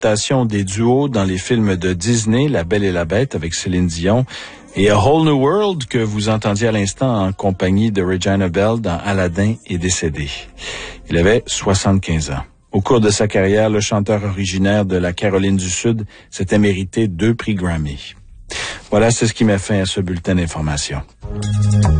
adaptations des duos dans les films de Disney, La Belle et la Bête avec Céline Dion et A Whole New World que vous entendiez à l'instant en compagnie de Regina Bell dans Aladdin est décédé. Il avait 75 ans. Au cours de sa carrière, le chanteur originaire de la Caroline du Sud s'était mérité 2 prix Grammy. Voilà, c'est ce qui met fin à ce bulletin d'information.